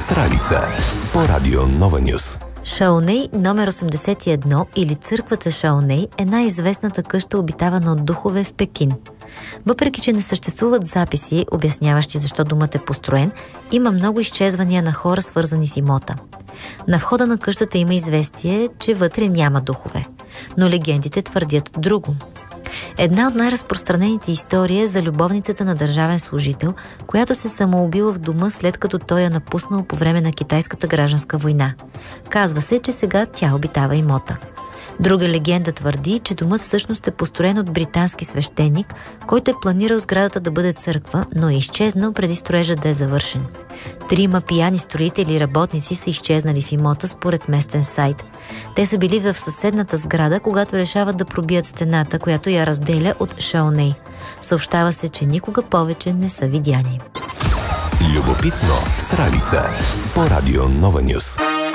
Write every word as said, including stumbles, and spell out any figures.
Сралица по радио Нова Нюс. Шаоней номер осемдесет и едно или църквата Шаоней е най-известната къща, обитавана от духове в Пекин. Въпреки че не съществуват записи, обясняващи защо домът е построен, има много изчезвания на хора, свързани с имота. На входа на къщата има известие, че вътре няма духове, но легендите твърдят друго. Една от най-разпространените истории е за любовницата на държавен служител, която се самоубила в дома, след като той я напуснал по време на китайската гражданска война. Казва се, че сега тя обитава имота. Друга легенда твърди, че домът всъщност е построен от британски свещеник, който е планирал сградата да бъде църква, но е изчезнал преди строежа да е завършен. Трима пияни строители и работници са изчезнали в имота според местен сайт. Те са били в съседната сграда, когато решават да пробият стената, която я разделя от Шаоней. Съобщава се, че никога повече не са видяни. Любопитно Сралица по радио Нова Нюс.